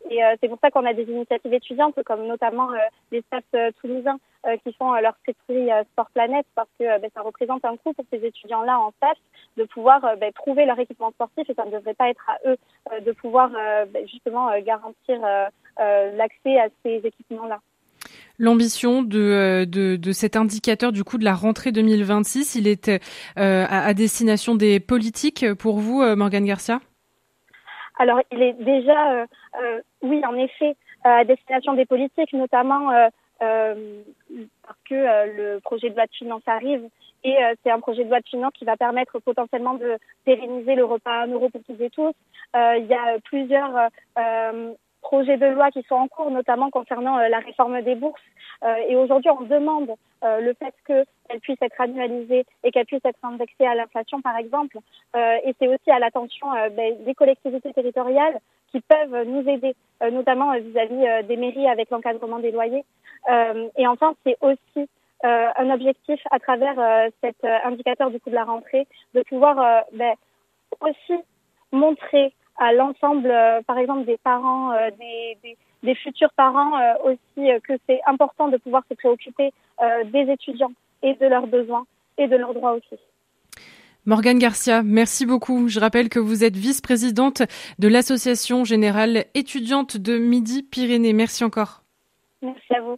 Et c'est pour ça qu'on a des initiatives étudiantes, comme notamment les STAPS toulousains qui font leur street Sport Planète, parce que ça représente un coût pour ces étudiants-là en STAPS de pouvoir trouver leur équipement sportif, et ça ne devrait pas être à eux de pouvoir justement garantir l'accès à ces équipements-là. L'ambition de cet indicateur du coup de la rentrée 2026, il est à destination des politiques pour vous, Morgane Garcia? Alors, il est déjà, oui, en effet, à destination des politiques, notamment parce que le projet de loi de finances arrive et c'est un projet de loi de finances qui va permettre potentiellement de pérenniser le repas à 1 euro pour toutes et tous. Il y a plusieurs projets de loi qui sont en cours, notamment concernant la réforme des bourses. Et aujourd'hui, on demande le fait qu'elle puisse être annualisée et qu'elle puisse être indexée à l'inflation, par exemple. Et c'est aussi à l'attention des collectivités territoriales qui peuvent nous aider, notamment vis-à-vis des mairies avec l'encadrement des loyers. Et enfin, c'est aussi un objectif à travers cet indicateur du coût de la rentrée de pouvoir aussi montrer à l'ensemble, par exemple, des parents, des futurs parents aussi, que c'est important de pouvoir se préoccuper des étudiants et de leurs besoins et de leurs droits aussi. Morgane Garcia, merci beaucoup. Je rappelle que vous êtes vice-présidente de l'Association générale étudiante de Midi-Pyrénées. Merci encore. Merci à vous.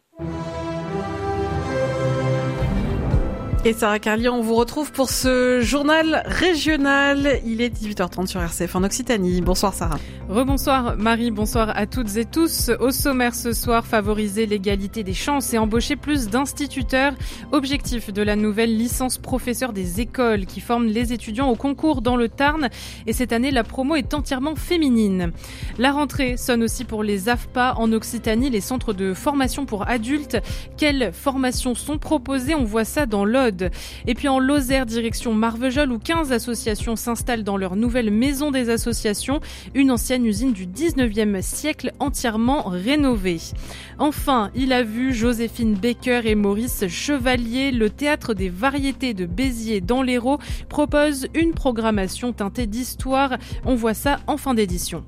Et Sarah Carlier, on vous retrouve pour ce journal régional. Il est 18h30 sur RCF en Occitanie. Bonsoir Sarah. Rebonsoir Marie, bonsoir à toutes et tous. Au sommaire ce soir, favoriser l'égalité des chances et embaucher plus d'instituteurs. Objectif de la nouvelle licence professeur des écoles qui forme les étudiants au concours dans le Tarn. Et cette année, la promo est entièrement féminine. La rentrée sonne aussi pour les AFPA en Occitanie, les centres de formation pour adultes. Quelles formations sont proposées? On voit ça dans l'Aude. Et puis en Lozère, direction Marvejols, où 15 associations s'installent dans leur nouvelle maison des associations, une ancienne usine du 19e siècle entièrement rénovée. Enfin, il a vu Joséphine Baker et Maurice Chevalier. Le Théâtre des Variétés de Béziers dans l'Hérault propose une programmation teintée d'histoire. On voit ça en fin d'édition.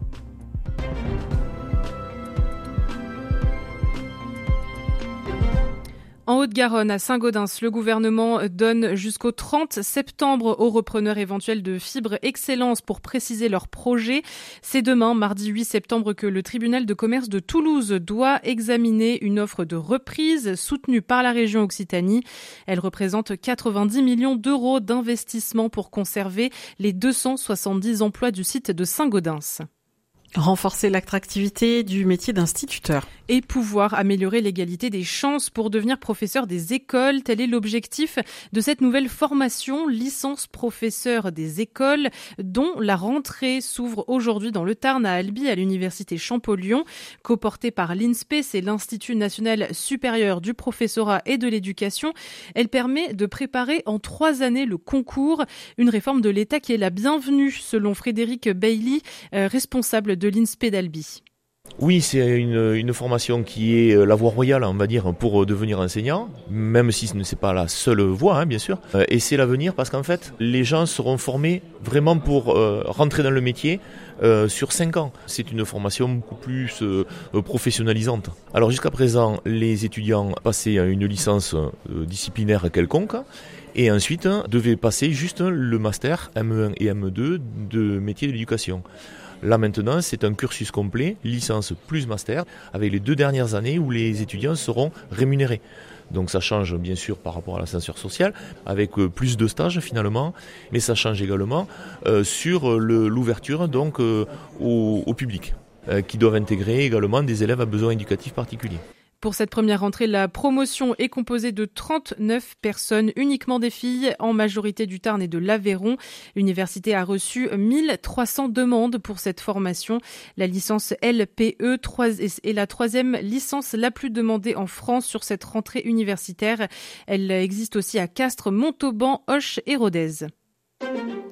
En Haute-Garonne, à Saint-Gaudens, le gouvernement donne jusqu'au 30 septembre aux repreneurs éventuels de Fibre Excellence pour préciser leur projet. C'est demain, mardi 8 septembre, que le tribunal de commerce de Toulouse doit examiner une offre de reprise soutenue par la région Occitanie. Elle représente 90 millions d'euros d'investissement pour conserver les 270 emplois du site de Saint-Gaudens. Renforcer l'attractivité du métier d'instituteur. Et pouvoir améliorer l'égalité des chances pour devenir professeur des écoles. Tel est l'objectif de cette nouvelle formation, licence professeur des écoles, dont la rentrée s'ouvre aujourd'hui dans le Tarn à Albi, à l'université Champollion. Coportée par l'INSPE, c'est l'Institut national supérieur du professorat et de l'éducation. Elle permet de préparer en 3 années le concours. Une réforme de l'État qui est la bienvenue, selon Frédéric Bailly, responsable de l'INSPE d'Albi. Oui, c'est une formation qui est la voie royale, on va dire, pour devenir enseignant, même si ce n'est pas la seule voie, bien sûr. Et c'est l'avenir parce qu'en fait, les gens seront formés vraiment pour rentrer dans le métier sur 5 ans. C'est une formation beaucoup plus professionnalisante. Alors jusqu'à présent, les étudiants passaient une licence disciplinaire quelconque. Et ensuite, devaient passer juste le master M1 et M2 de métier de l'éducation. Là maintenant, c'est un cursus complet, licence plus master, avec les 2 dernières années où les étudiants seront rémunérés. Donc ça change bien sûr par rapport à l'ascenseur social, avec plus de stages finalement, mais ça change également sur l'ouverture donc au public, qui doivent intégrer également des élèves à besoins éducatifs particuliers. Pour cette première rentrée, la promotion est composée de 39 personnes, uniquement des filles, en majorité du Tarn et de l'Aveyron. L'université a reçu 1300 demandes pour cette formation. La licence LPE est la 3e licence la plus demandée en France sur cette rentrée universitaire. Elle existe aussi à Castres, Montauban, Auch et Rodez.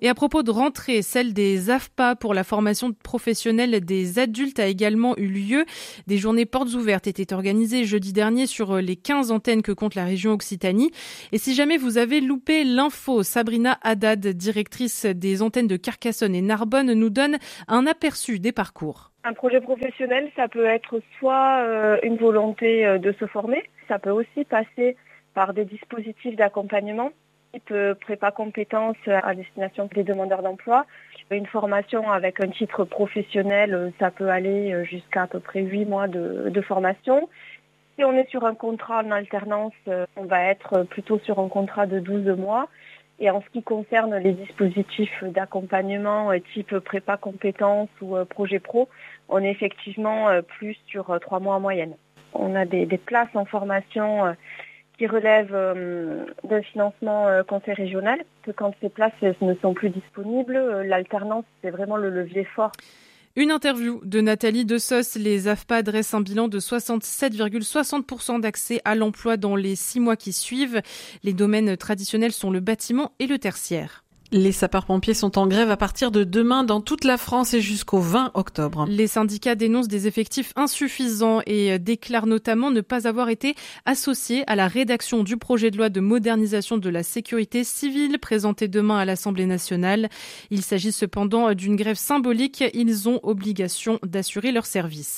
Et à propos de rentrée, celle des AFPA pour la formation professionnelle des adultes a également eu lieu. Des journées portes ouvertes étaient organisées jeudi dernier sur les 15 antennes que compte la région Occitanie. Et si jamais vous avez loupé l'info, Sabrina Haddad, directrice des antennes de Carcassonne et Narbonne, nous donne un aperçu des parcours. Un projet professionnel, ça peut être soit une volonté de se former, ça peut aussi passer par des dispositifs d'accompagnement, type prépa compétences à destination des demandeurs d'emploi. Une formation avec un titre professionnel, ça peut aller jusqu'à à peu près 8 mois de formation. Si on est sur un contrat en alternance, on va être plutôt sur un contrat de 12 mois. Et en ce qui concerne les dispositifs d'accompagnement type prépa compétences ou projet pro, on est effectivement plus sur 3 mois en moyenne. On a des places en formation qui relèvent d'un financement conseil régional, que quand ces places ne sont plus disponibles, l'alternance, c'est vraiment le levier fort. Une interview de Nathalie Dessos. Les AFPA dressent un bilan de 67,60% d'accès à l'emploi dans les 6 mois qui suivent. Les domaines traditionnels sont le bâtiment et le tertiaire. Les sapeurs-pompiers sont en grève à partir de demain dans toute la France et jusqu'au 20 octobre. Les syndicats dénoncent des effectifs insuffisants et déclarent notamment ne pas avoir été associés à la rédaction du projet de loi de modernisation de la sécurité civile présenté demain à l'Assemblée nationale. Il s'agit cependant d'une grève symbolique. Ils ont obligation d'assurer leur service.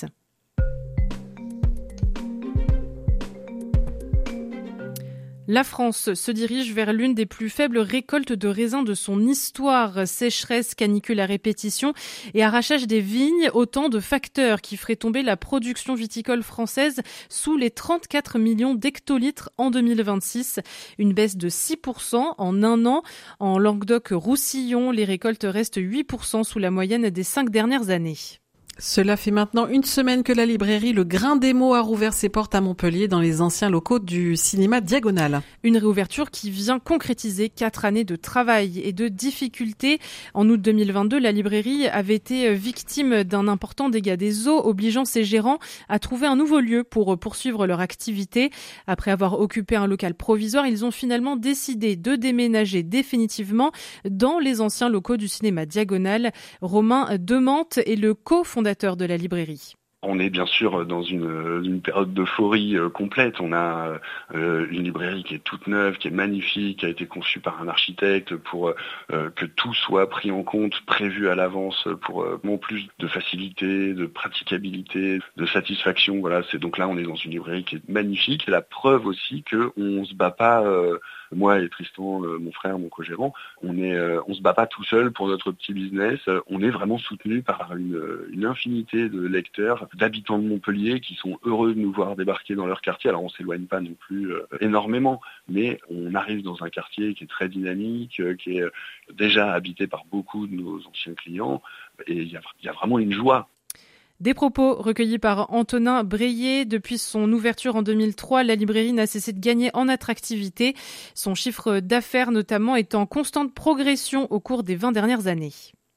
La France se dirige vers l'une des plus faibles récoltes de raisins de son histoire. Sécheresse, canicule à répétition et arrachage des vignes, autant de facteurs qui feraient tomber la production viticole française sous les 34 millions d'hectolitres en 2026. Une baisse de 6% en un an. En Languedoc-Roussillon, les récoltes restent 8% sous la moyenne des 5 dernières années. Cela fait maintenant une semaine que la librairie Le Grain des Mots a rouvert ses portes à Montpellier dans les anciens locaux du cinéma Diagonale. Une réouverture qui vient concrétiser 4 années de travail et de difficultés. En août 2022, la librairie avait été victime d'un important dégât des eaux, obligeant ses gérants à trouver un nouveau lieu pour poursuivre leur activité. Après avoir occupé un local provisoire, ils ont finalement décidé de déménager définitivement dans les anciens locaux du cinéma Diagonale. Romain Demante est le cofondateur de la librairie. On est bien sûr dans une période d'euphorie complète. On a une librairie qui est toute neuve, qui est magnifique, qui a été conçue par un architecte pour que tout soit pris en compte, prévu à l'avance pour plus de facilité, de praticabilité, de satisfaction. Voilà, c'est donc là on est dans une librairie qui est magnifique. La preuve aussi que on se bat pas. Moi et Tristan, mon frère, mon co-gérant, on se bat pas tout seul pour notre petit business. On est vraiment soutenu par une infinité de lecteurs, d'habitants de Montpellier qui sont heureux de nous voir débarquer dans leur quartier. Alors on s'éloigne pas non plus énormément, mais on arrive dans un quartier qui est très dynamique, qui est déjà habité par beaucoup de nos anciens clients, et il y a vraiment une joie. Des propos recueillis par Antonin Breillet. Depuis son ouverture en 2003, la librairie n'a cessé de gagner en attractivité. Son chiffre d'affaires notamment est en constante progression au cours des 20 dernières années.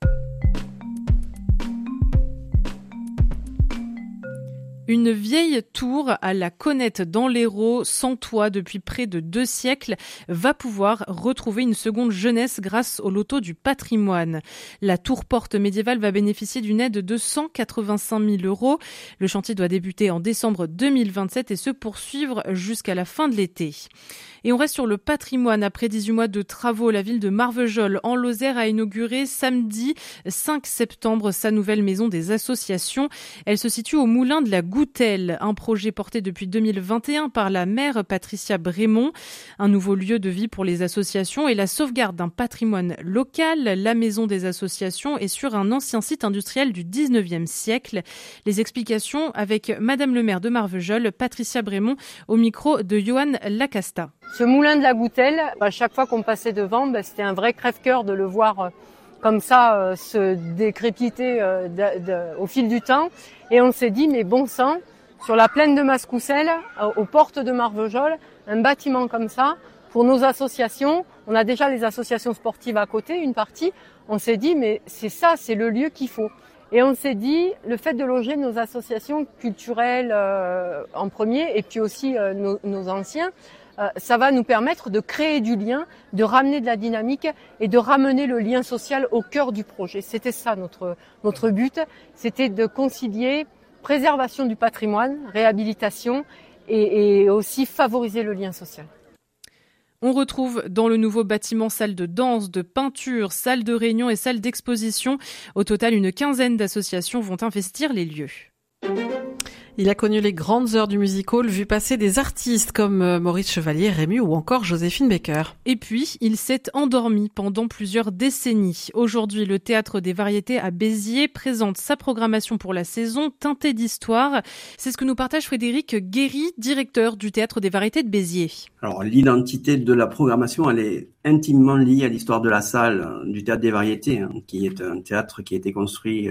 Une vieille tour à la Connette dans l'Hérault, sans toit depuis près de 2 siècles, va pouvoir retrouver une seconde jeunesse grâce au loto du patrimoine. La tour porte médiévale va bénéficier d'une aide de 185 000 €. Le chantier doit débuter en décembre 2027 et se poursuivre jusqu'à la fin de l'été. Et on reste sur le patrimoine. Après 18 mois de travaux, la ville de Marvejols en Lozère a inauguré samedi 5 septembre sa nouvelle maison des associations. Elle se situe au moulin de la Goutelle, un projet porté depuis 2021 par la maire Patricia Brémond. Un nouveau lieu de vie pour les associations et la sauvegarde d'un patrimoine local. La maison des associations est sur un ancien site industriel du 19e siècle. Les explications avec Madame le maire de Marvejols, Patricia Brémond, au micro de Johan Lacasta. Ce moulin de la Goutelle, à chaque fois qu'on passait devant, c'était un vrai crève-cœur de le voir comme ça se décrépiter au fil du temps. Et on s'est dit, mais bon sang, sur la plaine de Mascoussel, aux portes de Marvejols, un bâtiment comme ça, pour nos associations, on a déjà les associations sportives à côté, une partie, on s'est dit, mais c'est ça, c'est le lieu qu'il faut. Et on s'est dit, le fait de loger nos associations culturelles en premier, et puis aussi nos anciens, ça va nous permettre de créer du lien, de ramener de la dynamique et de ramener le lien social au cœur du projet. C'était ça notre but, c'était de concilier préservation du patrimoine, réhabilitation et aussi favoriser le lien social. On retrouve dans le nouveau bâtiment salle de danse, de peinture, salle de réunion et salle d'exposition. Au total, une quinzaine d'associations vont investir les lieux. Il a connu les grandes heures du music-hall, vu passer des artistes comme Maurice Chevalier, Rému ou encore Joséphine Baker. Et puis, il s'est endormi pendant plusieurs décennies. Aujourd'hui, le Théâtre des Variétés à Béziers présente sa programmation pour la saison teintée d'histoire. C'est ce que nous partage Frédéric Guéry, directeur du Théâtre des Variétés de Béziers. Alors, l'identité de la programmation, elle est intimement liée à l'histoire de la salle du Théâtre des Variétés, qui est un théâtre qui a été construit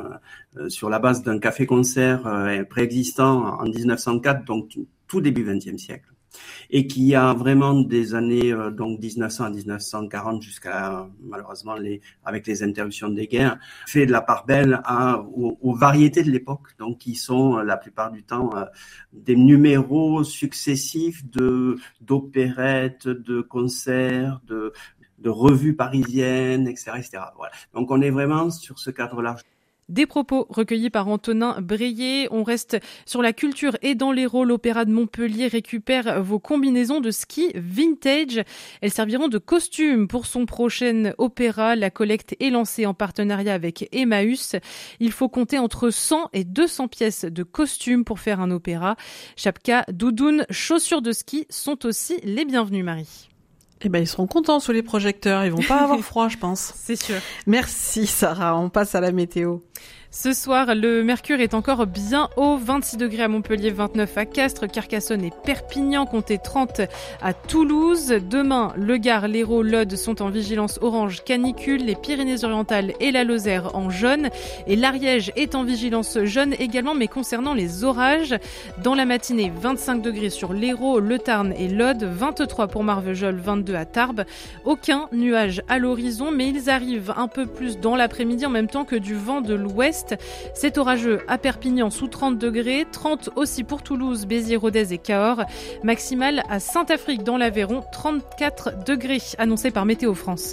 sur la base d'un café-concert préexistant en 1904, donc tout début XXe siècle, et qui a vraiment des années donc 1900 à 1940 jusqu'à malheureusement avec les interruptions des guerres, fait de la part belle aux variétés de l'époque, donc qui sont la plupart du temps des numéros successifs d'opérettes, de concerts, de revues parisiennes, etc., etc. Voilà. Donc on est vraiment sur ce cadre-là. Des propos recueillis par Antonin Breillet. On reste sur la culture et dans l'Hérault. L'Opéra de Montpellier récupère vos combinaisons de ski vintage. Elles serviront de costume pour son prochain opéra. La collecte est lancée en partenariat avec Emmaüs. Il faut compter entre 100 et 200 pièces de costume pour faire un opéra. Chapka, doudoune, chaussures de ski sont aussi les bienvenus, Marie. Eh ben, ils seront contents sous les projecteurs. Ils vont pas avoir froid, je pense. C'est sûr. Merci, Sarah. On passe à la météo. Ce soir, le mercure est encore bien haut, 26 degrés à Montpellier, 29 à Castres, Carcassonne et Perpignan, comptez 30 à Toulouse. Demain, le Gard, l'Hérault, l'Aude sont en vigilance orange canicule, les Pyrénées-Orientales et la Lozère en jaune, et l'Ariège est en vigilance jaune également, mais concernant les orages. Dans la matinée, 25 degrés sur l'Hérault, le Tarn et l'Aude, 23 pour Marvejols, 22 à Tarbes. Aucun nuage à l'horizon, mais ils arrivent un peu plus dans l'après-midi en même temps que du vent de l'ouest. C'est orageux à Perpignan sous 30 degrés, 30 aussi pour Toulouse, Béziers, Rodez et Cahors. Maximale à Saint-Affrique dans l'Aveyron, 34 degrés annoncés par Météo France.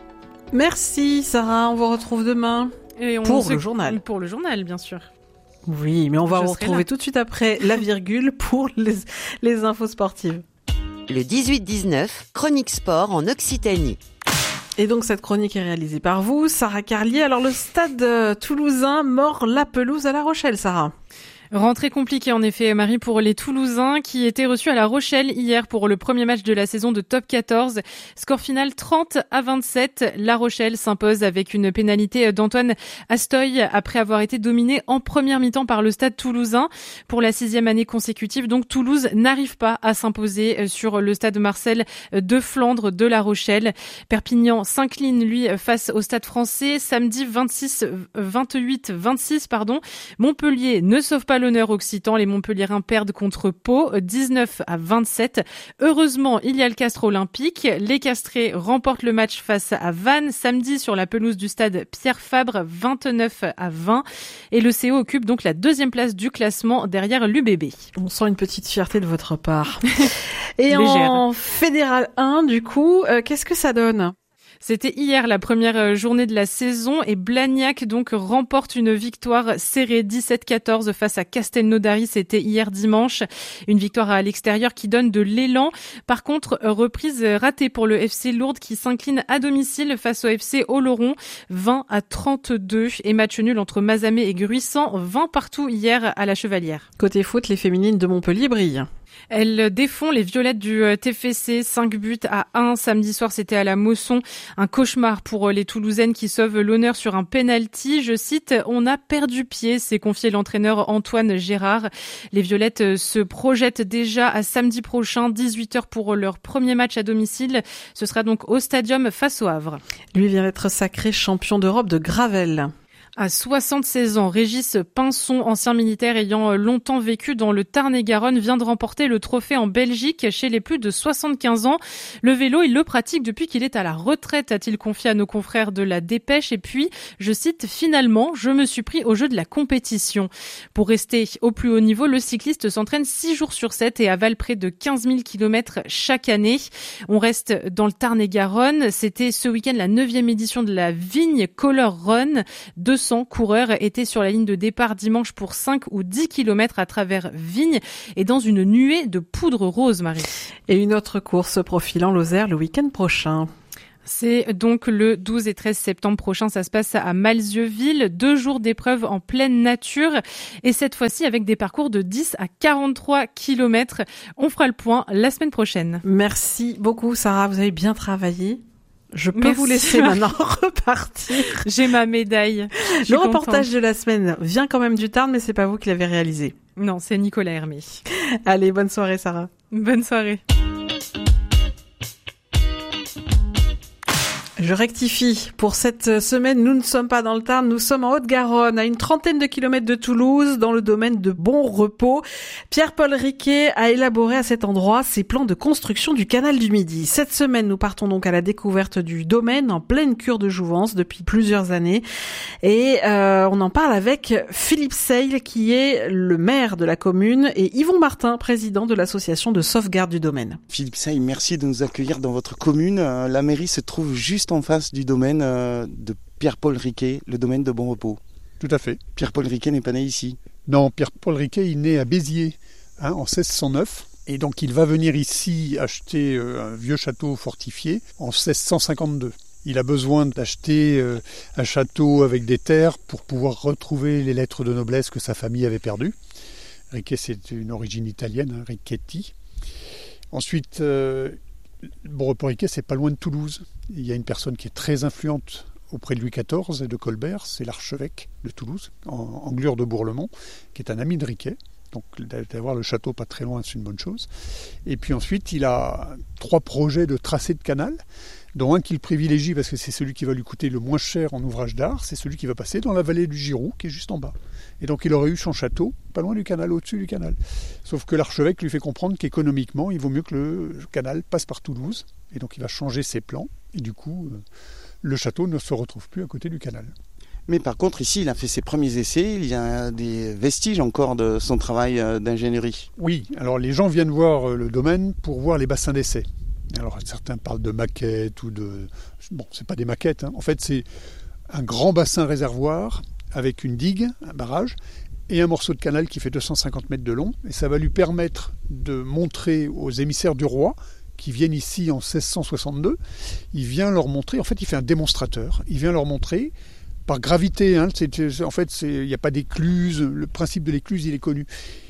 Merci Sarah, on vous retrouve demain pour le journal. Pour le journal, bien sûr. Oui, mais on va vous retrouver tout de suite après la virgule pour les infos sportives. Le 18-19, chronique sport en Occitanie. Et donc cette chronique est réalisée par vous, Sarah Carlier. Alors le stade toulousain mord la pelouse à La Rochelle, Sarah. Rentrée compliquée en effet, Marie, pour les Toulousains qui étaient reçus à La Rochelle hier pour le premier match de la saison de Top 14. Score final 30-27. La Rochelle s'impose avec une pénalité d'Antoine Astoy après avoir été dominé en première mi-temps par le stade toulousain. Pour la 6e année consécutive, donc Toulouse n'arrive pas à s'imposer sur le stade Marcel de Flandre de La Rochelle. Perpignan s'incline lui face au stade français samedi 28-26. Montpellier ne sauve pas l'honneur occitan, les Montpelliérains perdent contre Pau 19-27. Heureusement, il y a le Castres olympique. Les Castrés remportent le match face à Vannes samedi sur la pelouse du stade Pierre Fabre 29-20. Et le CO occupe donc la 2e place du classement derrière l'UBB. On sent une petite fierté de votre part. Et en Fédéral 1, du coup, qu'est-ce que ça donne ? C'était hier la première journée de la saison et Blagnac donc remporte une victoire serrée 17-14 face à Castelnaudary. C'était hier dimanche. Une victoire à l'extérieur qui donne de l'élan. Par contre, reprise ratée pour le FC Lourdes qui s'incline à domicile face au FC Oloron 20-32 et match nul entre Mazamet et Gruissant 20 partout hier à la Chevalière. Côté foot, les féminines de Montpellier brillent. Elles défont les violettes du TFC, 5-1 samedi soir, c'était à la Mosson. Un cauchemar pour les Toulousaines qui sauvent l'honneur sur un penalty. Je cite, on a perdu pied, s'est confié l'entraîneur Antoine Gérard. Les violettes se projettent déjà à samedi prochain, 18h pour leur premier match à domicile. Ce sera donc au Stadium face au Havre. Lui vient d'être sacré champion d'Europe de Gravel. À 76 ans, Régis Pinson, ancien militaire ayant longtemps vécu dans le Tarn-et-Garonne, vient de remporter le trophée en Belgique chez les plus de 75 ans. Le vélo, il le pratique depuis qu'il est à la retraite, a-t-il confié à nos confrères de la Dépêche. Et puis, je cite, « Finalement, je me suis pris au jeu de la compétition ». Pour rester au plus haut niveau, le cycliste s'entraîne 6 jours sur 7 et avale près de 15 000 km chaque année. On reste dans le Tarn-et-Garonne. C'était ce week-end la 9e édition de la Vigne Color Run. 200 coureurs étaient sur la ligne de départ dimanche pour 5 ou 10 km à travers Vigne et dans une nuée de poudre rose, Marie. Et une autre course profilant Lozère le week-end prochain. C'est donc le 12 et 13 septembre prochain, ça se passe à Malzieuwville, 2 jours d'épreuve en pleine nature et cette fois-ci avec des parcours de 10 à 43 km. On fera le point la semaine prochaine. Merci beaucoup Sarah, vous avez bien travaillé. Je peux vous laisser maintenant repartir. J'ai ma médaille. Le reportage de la semaine vient quand même du Tarn, mais c'est pas vous qui l'avez réalisé. Non, c'est Nicolas Hermé. Allez, bonne soirée Sarah. Bonne soirée. Je rectifie. Pour cette semaine, nous ne sommes pas dans le Tarn, nous sommes en Haute-Garonne, à une trentaine de kilomètres de Toulouse, dans le domaine de Bon Repos. Pierre-Paul Riquet a élaboré à cet endroit ses plans de construction du canal du Midi. Cette semaine, nous partons donc à la découverte du domaine en pleine cure de jouvence depuis plusieurs années. Et on en parle avec Philippe Seyle, qui est le maire de la commune, et Yvon Martin, président de l'association de sauvegarde du domaine. Philippe Seyle, merci de nous accueillir dans votre commune. La mairie se trouve juste en face du domaine de Pierre-Paul Riquet, le domaine de Bon Repos. Tout à fait. Pierre-Paul Riquet n'est pas né ici. Non, Pierre-Paul Riquet, il est né à Béziers en 1609. Et donc il va venir ici acheter un vieux château fortifié en 1652. Il a besoin d'acheter un château avec des terres pour pouvoir retrouver les lettres de noblesse que sa famille avait perdues. Riquet, c'est une origine italienne, Riquetti. Ensuite, Bon Repos Riquet, c'est pas loin de Toulouse. Il y a une personne qui est très influente auprès de Louis XIV et de Colbert, c'est l'archevêque de Toulouse, Anglure de Bourlemont, qui est un ami de Riquet. Donc d'avoir le château pas très loin, c'est une bonne chose. Et puis ensuite, il a 3 projets de tracé de canal, dont un qu'il privilégie parce que c'est celui qui va lui coûter le moins cher en ouvrage d'art, c'est celui qui va passer dans la vallée du Giroux, qui est juste en bas. Et donc il aurait eu son château pas loin du canal, au-dessus du canal. Sauf que l'archevêque lui fait comprendre qu'économiquement, il vaut mieux que le canal passe par Toulouse. Et donc il va changer ses plans. Et du coup, le château ne se retrouve plus à côté du canal. Mais par contre, ici, il a fait ses premiers essais. Il y a des vestiges encore de son travail d'ingénierie. Oui, alors les gens viennent voir le domaine pour voir les bassins d'essai. Alors certains parlent de maquettes ou de... Bon, c'est pas des maquettes. En fait, c'est un grand bassin réservoir avec une digue, un barrage, et un morceau de canal qui fait 250 mètres de long. Et ça va lui permettre de montrer aux émissaires du roi qui viennent ici en 1662, il vient leur montrer, en fait il fait un démonstrateur, il vient leur montrer par gravité, en fait il n'y a pas d'écluse, le principe de l'écluse il est connu.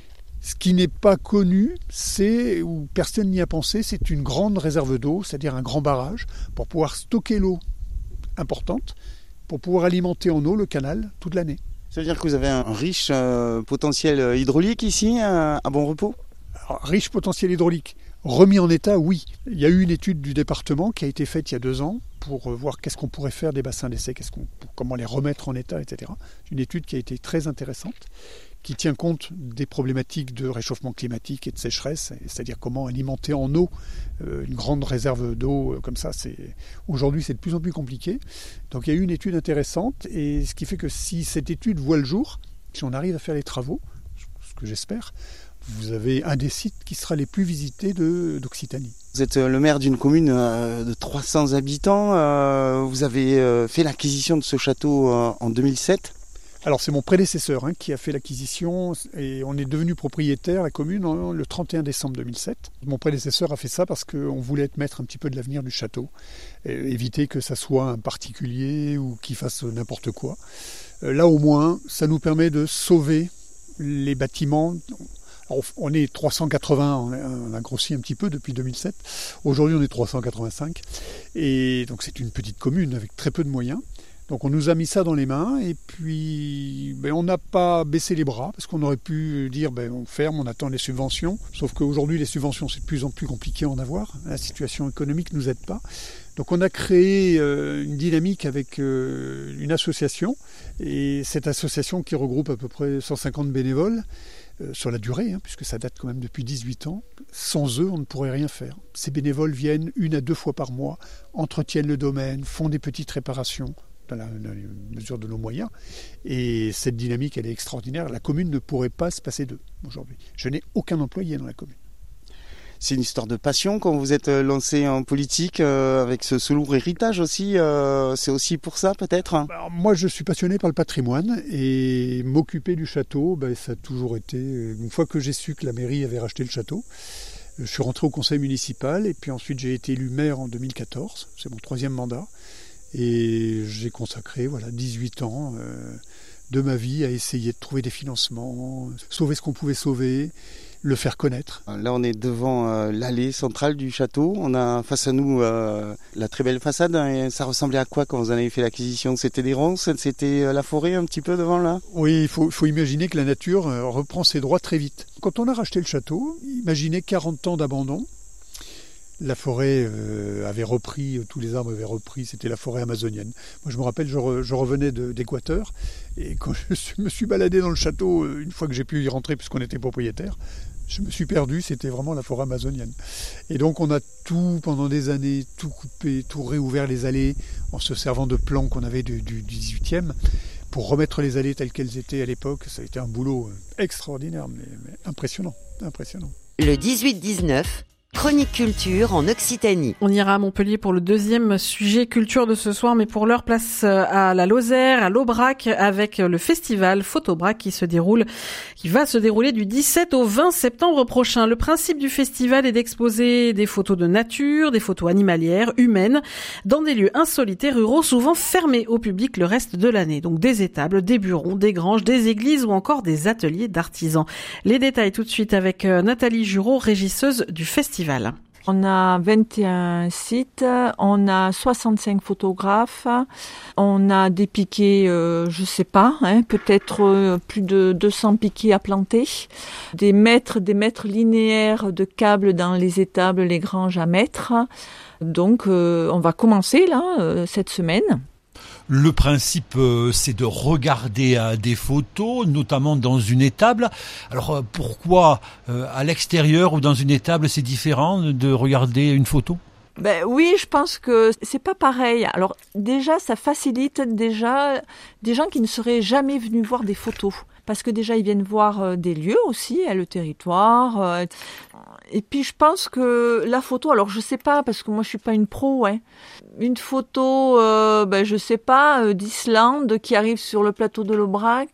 Ce qui n'est pas connu, c'est, où personne n'y a pensé, c'est une grande réserve d'eau, c'est-à-dire un grand barrage, pour pouvoir stocker l'eau importante, pour pouvoir alimenter en eau le canal toute l'année. Ça veut dire que vous avez un riche potentiel hydraulique ici, à Bon Repos ? Alors, riche potentiel hydraulique. Remis en état, oui. Il y a eu une étude du département qui a été faite il y a 2 ans pour voir qu'est-ce qu'on pourrait faire des bassins d'essai, comment les remettre en état, etc. Une étude qui a été très intéressante, qui tient compte des problématiques de réchauffement climatique et de sécheresse, c'est-à-dire comment alimenter en eau une grande réserve d'eau comme ça. Aujourd'hui, c'est de plus en plus compliqué. Donc il y a eu une étude intéressante, et ce qui fait que si cette étude voit le jour, si on arrive à faire les travaux, ce que j'espère, vous avez un des sites qui sera les plus visités d'Occitanie. Vous êtes le maire d'une commune de 300 habitants. Vous avez fait l'acquisition de ce château en 2007. Alors c'est mon prédécesseur qui a fait l'acquisition, et on est devenu propriétaire, la commune, le 31 décembre 2007. Mon prédécesseur a fait ça parce qu'on voulait être maître un petit peu de l'avenir du château, éviter que ça soit un particulier ou qu'il fasse n'importe quoi. Là au moins, ça nous permet de sauver les bâtiments. Alors, on est 380, on a grossi un petit peu depuis 2007. Aujourd'hui, on est 385. Et donc, c'est une petite commune avec très peu de moyens. Donc, on nous a mis ça dans les mains. Et puis, on n'a pas baissé les bras parce qu'on aurait pu dire, on ferme, on attend les subventions. Sauf qu'aujourd'hui, les subventions, c'est de plus en plus compliqué à en avoir. La situation économique ne nous aide pas. Donc on a créé une dynamique avec une association, et cette association qui regroupe à peu près 150 bénévoles sur la durée, puisque ça date quand même depuis 18 ans. Sans eux, on ne pourrait rien faire. Ces bénévoles viennent 1 à 2 fois par mois, entretiennent le domaine, font des petites réparations dans la mesure de nos moyens. Et cette dynamique, elle est extraordinaire. La commune ne pourrait pas se passer d'eux aujourd'hui. Je n'ai aucun employé dans la commune. C'est une histoire de passion quand vous êtes lancé en politique avec ce lourd héritage aussi. C'est aussi pour ça peut-être. Alors, moi je suis passionné par le patrimoine et m'occuper du château, ça a toujours été... Une fois que j'ai su que la mairie avait racheté le château, je suis rentré au conseil municipal et puis ensuite j'ai été élu maire en 2014. C'est mon 3e mandat. Et j'ai consacré 18 ans de ma vie à essayer de trouver des financements, sauver ce qu'on pouvait sauver, le faire connaître. Là, on est devant l'allée centrale du château. On a face à nous la très belle façade. Et ça ressemblait à quoi quand vous en avez fait l'acquisition? C'était des ronces? C'était la forêt un petit peu devant là? Oui, il faut imaginer que la nature reprend ses droits très vite. Quand on a racheté le château, imaginez 40 ans d'abandon. La forêt avait repris, tous les arbres avaient repris, c'était la forêt amazonienne. Moi je me rappelle, je revenais d'Équateur, et quand je me suis baladé dans le château, une fois que j'ai pu y rentrer puisqu'on était propriétaire, je me suis perdu, c'était vraiment la forêt amazonienne. Et donc on a pendant des années, tout coupé, tout réouvert les allées, en se servant de plans qu'on avait du 18e, pour remettre les allées telles qu'elles étaient à l'époque. Ça a été un boulot extraordinaire, mais impressionnant. Le 18-19, Chronique culture en Occitanie. On ira à Montpellier pour le 2e sujet culture de ce soir, mais pour l'heure, place à la Lozère, à l'Aubrac, avec le festival Photobrac qui va se dérouler du 17 au 20 septembre prochain. Le principe du festival est d'exposer des photos de nature, des photos animalières, humaines, dans des lieux insolites et ruraux, souvent fermés au public le reste de l'année. Donc des étables, des bureaux, des granges, des églises ou encore des ateliers d'artisans. Les détails tout de suite avec Nathalie Jureau, régisseuse du festival. On a 21 sites, on a 65 photographes, on a des piquets, peut-être plus de 200 piquets à planter, des mètres linéaires de câbles dans les étables, les granges à mettre. Donc on va commencer là, cette semaine. Le principe, c'est de regarder des photos, notamment dans une étable. Alors, pourquoi à l'extérieur ou dans une étable, c'est différent de regarder une photo ? Oui, je pense que c'est pas pareil. Alors, déjà, ça facilite des gens qui ne seraient jamais venus voir des photos. Parce que déjà, ils viennent voir des lieux aussi, le territoire. Et puis, je pense que la photo, alors je sais pas, parce que moi, je suis pas une pro, Une photo, je sais pas, d'Islande qui arrive sur le plateau de l'Aubrac,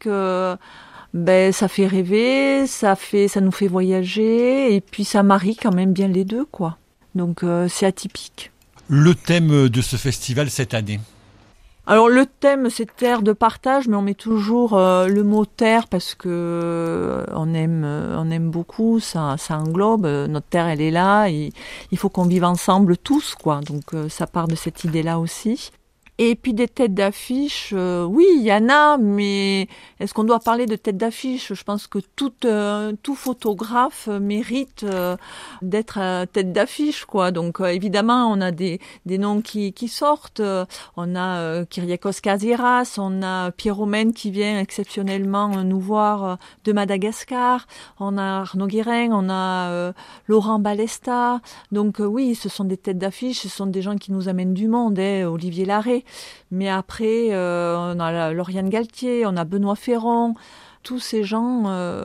ça fait rêver, ça nous fait voyager, et puis ça marie quand même bien les deux, quoi. Donc, c'est atypique. Le thème de ce festival cette année ? Alors le thème c'est terre de partage, mais on met toujours le mot terre parce que on aime beaucoup, ça englobe, notre terre elle est là, il faut qu'on vive ensemble tous, quoi. Donc ça part de cette idée-là aussi. Et puis des têtes d'affiche, oui, il y en a, mais est-ce qu'on doit parler de têtes d'affiche ? Je pense que tout photographe mérite d'être tête d'affiche, quoi. Donc évidemment, on a des noms qui sortent. On a Kyriakos Kaziras, on a Pierre Romaine qui vient exceptionnellement nous voir de Madagascar. On a Arnaud Guérin, on a Laurent Balesta. Donc oui, ce sont des têtes d'affiche, ce sont des gens qui nous amènent du monde, Olivier Larrey. Mais après, on a Lauriane Galtier, on a Benoît Ferron. Tous ces gens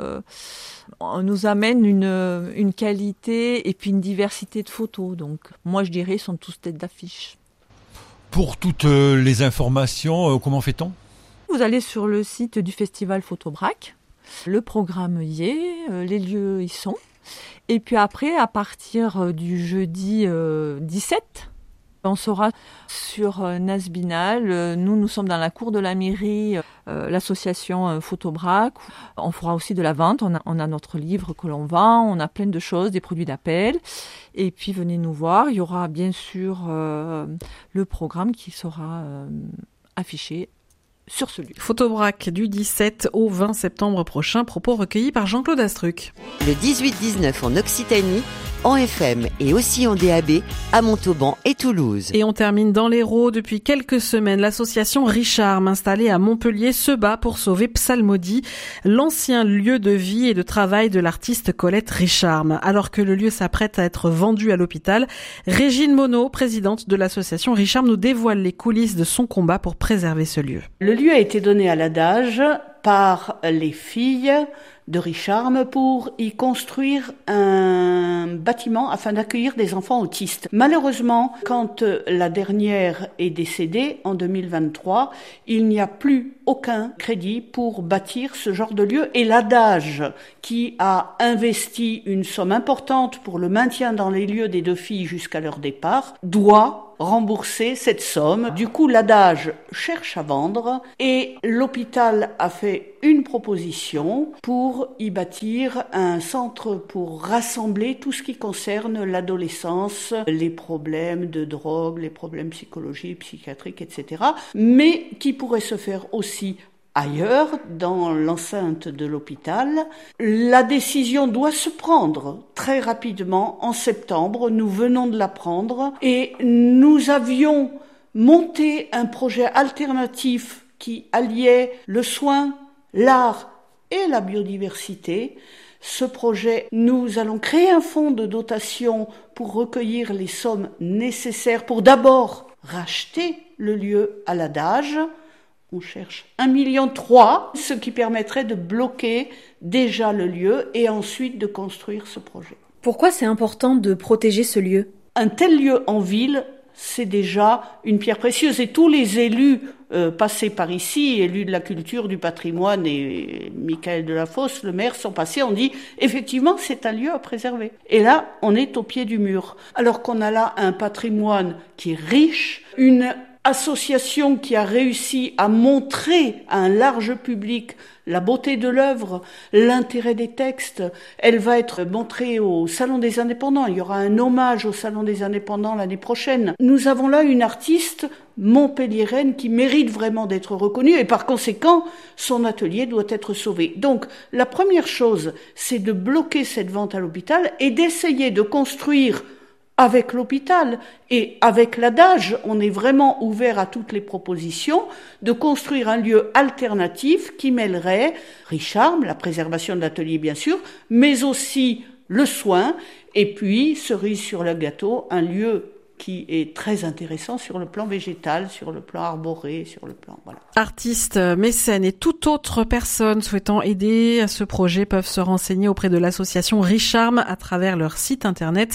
nous amènent une qualité et puis une diversité de photos. Donc, moi, je dirais, ils sont tous têtes d'affiche. Pour toutes les informations, comment fait-on ? Vous allez sur le site du Festival Photobrac. Le programme y est, les lieux y sont. Et puis après, à partir du jeudi 17, on sera sur Nasbinal. Nous sommes dans la cour de la mairie, l'association Photobrac. On fera aussi de la vente. On a notre livre que l'on vend. On a plein de choses, des produits d'appel. Et puis venez nous voir. Il y aura bien sûr le programme qui sera affiché sur ce lieu. Photobrac du 17 au 20 septembre prochain, propos recueillis par Jean-Claude Astruc. Le 18-19 en Occitanie, en FM et aussi en DAB, à Montauban et Toulouse. Et on termine dans l'Hérault. Depuis quelques semaines, l'association Richarme, installée à Montpellier, se bat pour sauver Psalmodie, l'ancien lieu de vie et de travail de l'artiste Colette Richarme. Alors que le lieu s'apprête à être vendu à l'hôpital, Régine Monod, présidente de l'association Richarme, nous dévoile les coulisses de son combat pour préserver ce lieu. Le lieu a été donné à l'adage par les filles de Richarme pour y construire un bâtiment afin d'accueillir des enfants autistes. Malheureusement, quand la dernière est décédée en 2023, il n'y a plus aucun crédit pour bâtir ce genre de lieu et l'adage qui a investi une somme importante pour le maintien dans les lieux des deux filles jusqu'à leur départ doit rembourser cette somme. Du coup, l'adage cherche à vendre et l'hôpital a fait une proposition pour y bâtir un centre pour rassembler tout ce qui concerne l'adolescence, les problèmes de drogue, les problèmes psychologiques, psychiatriques, etc. Mais qui pourrait se faire aussi ailleurs, dans l'enceinte de l'hôpital. La décision doit se prendre très rapidement en septembre. Nous venons de la prendre et nous avions monté un projet alternatif qui alliait le soin, l'art et la biodiversité. Ce projet, nous allons créer un fonds de dotation pour recueillir les sommes nécessaires pour d'abord racheter le lieu à l'adage. On cherche 1,3 million, ce qui permettrait de bloquer déjà le lieu et ensuite de construire ce projet. Pourquoi c'est important de protéger ce lieu ? Un tel lieu en ville, c'est déjà une pierre précieuse et tous les élus passés par ici, élus de la culture, du patrimoine et Michael Delafosse, le maire, sont passés, on dit effectivement c'est un lieu à préserver. Et là, on est au pied du mur. Alors qu'on a là un patrimoine qui est riche, une association qui a réussi à montrer à un large public la beauté de l'œuvre, l'intérêt des textes. Elle va être montrée au Salon des Indépendants. Il y aura un hommage au Salon des Indépendants l'année prochaine. Nous avons là une artiste montpelliéraine qui mérite vraiment d'être reconnue et par conséquent, son atelier doit être sauvé. Donc, la première chose, c'est de bloquer cette vente à l'hôpital et d'essayer de construire avec l'hôpital et avec l'adage, on est vraiment ouvert à toutes les propositions, de construire un lieu alternatif qui mêlerait Richarme, la préservation de l'atelier bien sûr, mais aussi le soin, et puis, cerise sur le gâteau, un lieu qui est très intéressant sur le plan végétal, sur le plan arboré, sur le plan... voilà. Artistes, mécènes et toute autre personne souhaitant aider à ce projet peuvent se renseigner auprès de l'association Richarme à travers leur site internet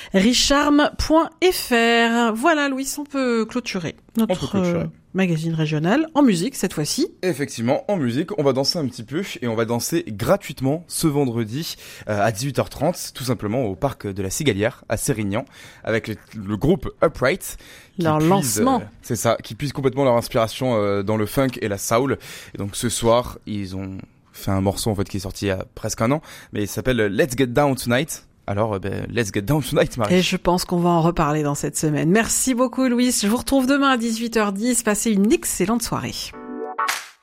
richarme.fr. Voilà Louis, on peut clôturer notre magazine régional en musique cette fois-ci. Effectivement, en musique, on va danser un petit peu et on va danser gratuitement ce vendredi à 18h30, tout simplement au parc de la Cigalière à Sérignan, avec le groupe Upright. Leur lancement. C'est ça, qui puise complètement leur inspiration dans le funk et la soul. Et donc ce soir, ils ont fait un morceau en fait qui est sorti il y a presque un an, mais il s'appelle Let's Get Down Tonight. Alors, let's get down tonight, Marie. Et je pense qu'on va en reparler dans cette semaine. Merci beaucoup, Louis. Je vous retrouve demain à 18h10. Passez une excellente soirée.